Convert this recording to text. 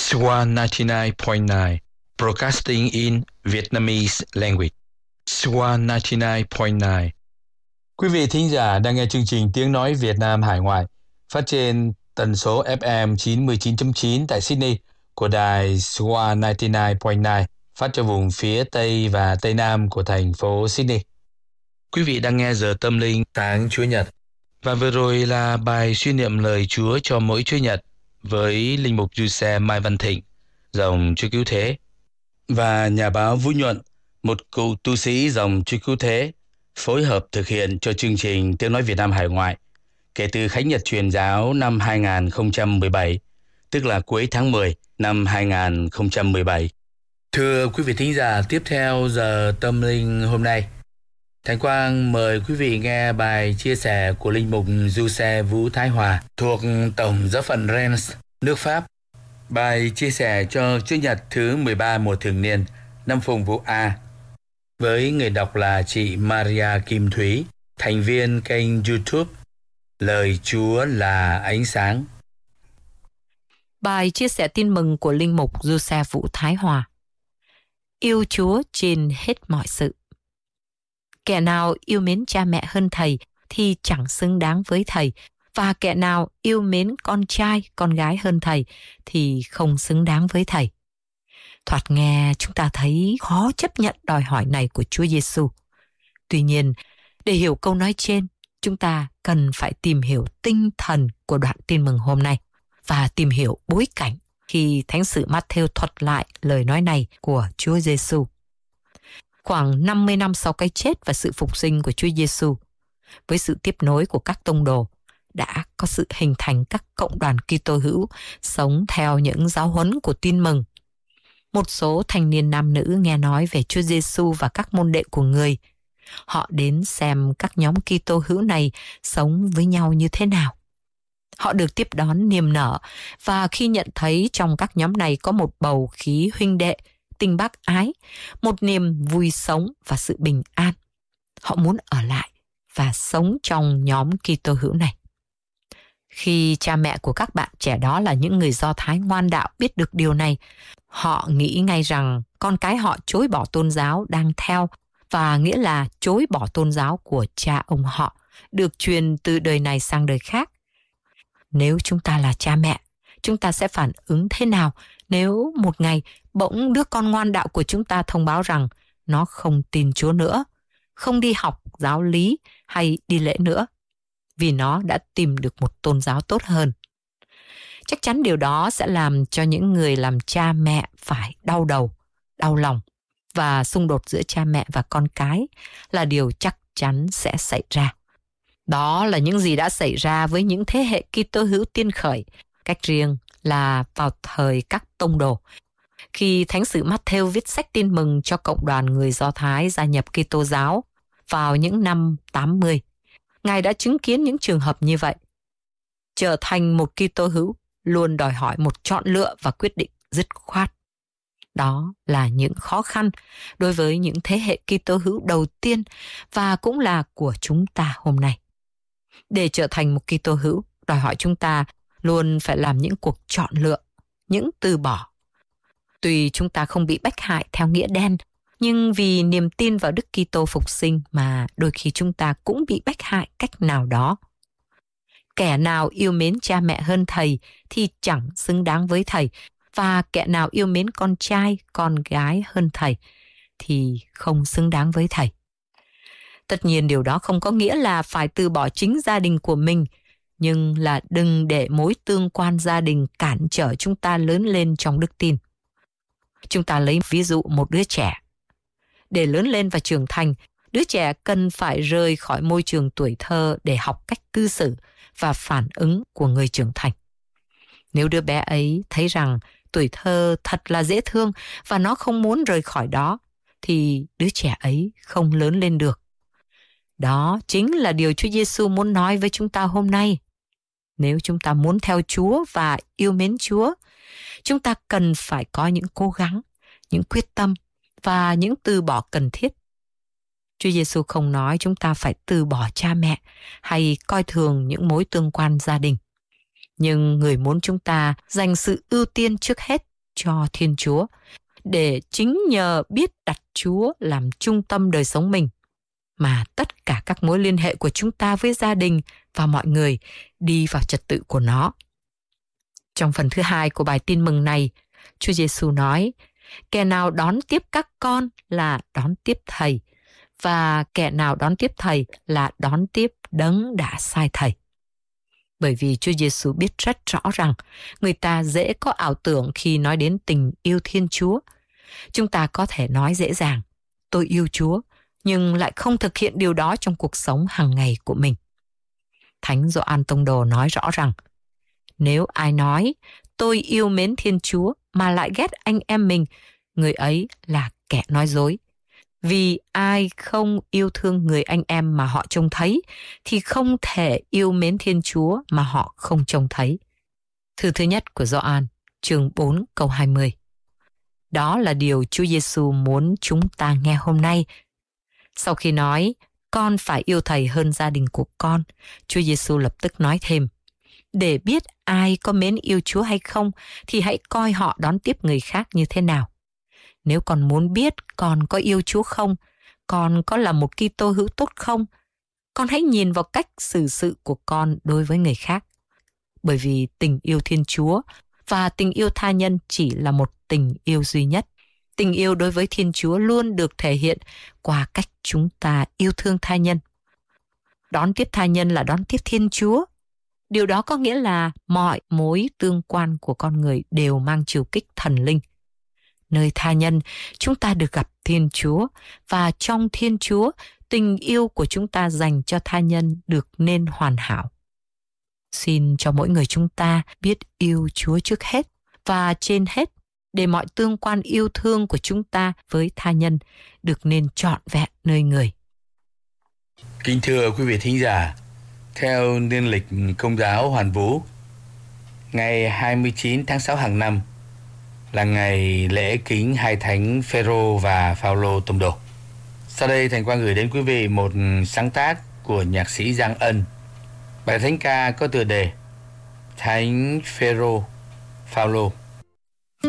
Swan 99.9 Broadcasting in Vietnamese language. Swan 99.9. Quý vị thính giả đang nghe chương trình Tiếng Nói Việt Nam Hải Ngoại phát trên tần số FM 99.9 tại Sydney của đài Swan 99.9 phát cho vùng phía Tây và Tây Nam của thành phố Sydney. Quý vị đang nghe giờ tâm linh sáng Chúa Nhật. Và vừa rồi là bài suy niệm lời Chúa cho mỗi Chúa Nhật với linh mục Giuse Mai Văn Thịnh, dòng Chúa Cứu Thế, và nhà báo Vũ Nhuận, một cựu tu sĩ dòng Chúa Cứu Thế, phối hợp thực hiện cho chương trình Tiếng Nói Việt Nam Hải Ngoại kể từ Khánh Nhật Truyền giáo năm 2017, tức là cuối tháng 10 năm 2017. Thưa quý vị thính giả, tiếp theo giờ tâm linh hôm nay, Thành Quang mời quý vị nghe bài chia sẻ của linh mục Giuse Vũ Thái Hòa thuộc Tổng giáo phận Rennes, nước Pháp. Bài chia sẻ cho Chúa Nhật thứ 13 mùa thường niên năm Phùng Vụ A, với người đọc là chị Maria Kim Thúy, thành viên kênh YouTube Lời Chúa là Ánh Sáng. Bài chia sẻ tin mừng của linh mục Giuse Vũ Thái Hòa. Yêu Chúa trên hết mọi sự. Kẻ nào yêu mến cha mẹ hơn thầy thì chẳng xứng đáng với thầy, và kẻ nào yêu mến con trai, con gái hơn thầy thì không xứng đáng với thầy. Thoạt nghe chúng ta thấy khó chấp nhận đòi hỏi này của Chúa Giêsu. Tuy nhiên, để hiểu câu nói trên, chúng ta cần phải tìm hiểu tinh thần của đoạn tin mừng hôm nay và tìm hiểu bối cảnh khi Thánh sử Mát-thêu thuật lại lời nói này của Chúa Giêsu. Khoảng 50 năm sau cái chết và sự phục sinh của Chúa Giêsu, với sự tiếp nối của các tông đồ, đã có sự hình thành các cộng đoàn Kitô hữu sống theo những giáo huấn của tin mừng. Một số thanh niên nam nữ nghe nói về Chúa Giêsu và các môn đệ của Người. Họ đến xem các nhóm Kitô hữu này sống với nhau như thế nào. Họ được tiếp đón niềm nở, và khi nhận thấy trong các nhóm này có một bầu khí huynh đệ, tình bác ái, một niềm vui sống và sự bình an, họ muốn ở lại và sống trong nhóm Kitô hữu này. Khi cha mẹ của các bạn trẻ đó là những người Do Thái ngoan đạo biết được điều này, họ nghĩ ngay rằng con cái họ chối bỏ tôn giáo đang theo, và nghĩa là chối bỏ tôn giáo của cha ông họ, được truyền từ đời này sang đời khác. Nếu chúng ta là cha mẹ, chúng ta sẽ phản ứng thế nào nếu một ngày bỗng đứa con ngoan đạo của chúng ta thông báo rằng nó không tin Chúa nữa, không đi học giáo lý hay đi lễ nữa, vì nó đã tìm được một tôn giáo tốt hơn? Chắc chắn điều đó sẽ làm cho những người làm cha mẹ phải đau đầu, đau lòng, và xung đột giữa cha mẹ và con cái là điều chắc chắn sẽ xảy ra. Đó là những gì đã xảy ra với những thế hệ Kitô hữu tiên khởi, cách riêng là vào thời các tông đồ. Khi Thánh sử Mát-thêu viết sách tin mừng cho cộng đoàn người Do Thái gia nhập Kitô giáo vào những năm 80, Ngài đã chứng kiến những trường hợp như vậy. Trở thành một Kitô hữu luôn đòi hỏi một chọn lựa và quyết định dứt khoát. Đó là những khó khăn đối với những thế hệ Kitô hữu đầu tiên và cũng là của chúng ta hôm nay. Để trở thành một Kitô hữu, đòi hỏi chúng ta luôn phải làm những cuộc chọn lựa, những từ bỏ. Tuy chúng ta không bị bách hại theo nghĩa đen, nhưng vì niềm tin vào Đức Kitô phục sinh mà đôi khi chúng ta cũng bị bách hại cách nào đó. Kẻ nào yêu mến cha mẹ hơn thầy thì chẳng xứng đáng với thầy, và kẻ nào yêu mến con trai, con gái hơn thầy thì không xứng đáng với thầy. Tất nhiên điều đó không có nghĩa là phải từ bỏ chính gia đình của mình, nhưng là đừng để mối tương quan gia đình cản trở chúng ta lớn lên trong đức tin. Chúng ta lấy ví dụ một đứa trẻ. Để lớn lên và trưởng thành, đứa trẻ cần phải rời khỏi môi trường tuổi thơ để học cách cư xử và phản ứng của người trưởng thành. Nếu đứa bé ấy thấy rằng tuổi thơ thật là dễ thương và nó không muốn rời khỏi đó, thì đứa trẻ ấy không lớn lên được. Đó chính là điều Chúa Giêsu muốn nói với chúng ta hôm nay. Nếu chúng ta muốn theo Chúa và yêu mến Chúa, chúng ta cần phải có những cố gắng, những quyết tâm và những từ bỏ cần thiết. Chúa Giêsu không nói chúng ta phải từ bỏ cha mẹ hay coi thường những mối tương quan gia đình. Nhưng Người muốn chúng ta dành sự ưu tiên trước hết cho Thiên Chúa, để chính nhờ biết đặt Chúa làm trung tâm đời sống mình, mà tất cả các mối liên hệ của chúng ta với gia đình và mọi người đi vào trật tự của nó. Trong phần thứ 2 của bài tin mừng này, Chúa Giêsu nói, kẻ nào đón tiếp các con là đón tiếp Thầy, và kẻ nào đón tiếp Thầy là đón tiếp Đấng đã sai Thầy. Bởi vì Chúa Giêsu biết rất rõ rằng người ta dễ có ảo tưởng khi nói đến tình yêu Thiên Chúa. Chúng ta có thể nói dễ dàng, tôi yêu Chúa, nhưng lại không thực hiện điều đó trong cuộc sống hàng ngày của mình. Thánh Gioan Tông Đồ nói rõ rằng, nếu ai nói tôi yêu mến Thiên Chúa mà lại ghét anh em mình, người ấy là kẻ nói dối. Vì ai không yêu thương người anh em mà họ trông thấy, thì không thể yêu mến Thiên Chúa mà họ không trông thấy. Thư thứ nhất của Gioan, chương 4 câu 20. Đó là điều Chúa Giêsu muốn chúng ta nghe hôm nay. Sau khi nói, con phải yêu Thầy hơn gia đình của con, Chúa Giêsu lập tức nói thêm, để biết ai có mến yêu Chúa hay không, thì hãy coi họ đón tiếp người khác như thế nào. Nếu con muốn biết con có yêu Chúa không, con có là một Kitô hữu tốt không, con hãy nhìn vào cách xử sự của con đối với người khác. Bởi vì tình yêu Thiên Chúa và tình yêu tha nhân chỉ là một tình yêu duy nhất. Tình yêu đối với Thiên Chúa luôn được thể hiện qua cách chúng ta yêu thương tha nhân. Đón tiếp tha nhân là đón tiếp Thiên Chúa. Điều đó có nghĩa là mọi mối tương quan của con người đều mang chiều kích thần linh. Nơi tha nhân, chúng ta được gặp Thiên Chúa, và trong Thiên Chúa, tình yêu của chúng ta dành cho tha nhân được nên hoàn hảo. Xin cho mỗi người chúng ta biết yêu Chúa trước hết, và trên hết, để mọi tương quan yêu thương của chúng ta với tha nhân được nên trọn vẹn nơi người. Kính thưa quý vị thính giả, theo niên lịch Công giáo Hoàn Vũ, ngày 29 tháng 6 hàng năm là ngày lễ kính hai thánh Phêrô và Phaolô tông đồ. Sau đây Thành Quang gửi đến quý vị một sáng tác của nhạc sĩ Giang Ân. Bài thánh ca có tựa đề Thánh Phêrô Phaolô.